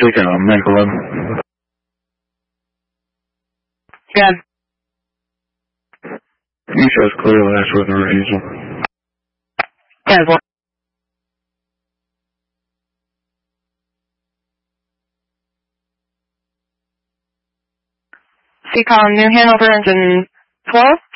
Seacom, Mike 11. Good. You chose clear last with the refusal. Good. Well, Seacom, New Hanover, engine 12?